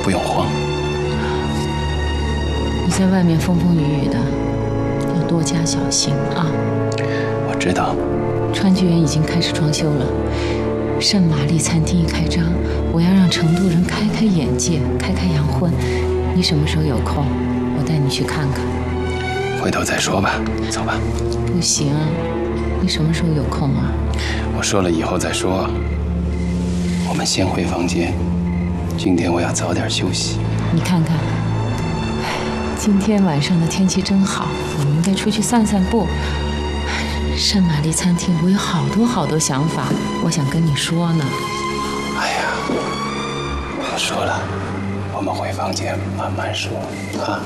不用慌。 你在外面风风雨雨的，要多加小心啊。 我知道。 川剧园已经开始装修了，圣玛丽餐厅一开张，我要让成都人开开眼界，开开洋荤。你什么时候有空，我带你去看看。 回头再说吧，走吧。 不行，你什么时候有空啊？ 我说了以后再说。我们先回房间，今天我要早点休息。 你看看，今天晚上的天气真好，我们应该出去散散步。圣玛丽餐厅，我有好多好多想法，我想跟你说呢。 哎呀，我说了，我们回房间慢慢说啊。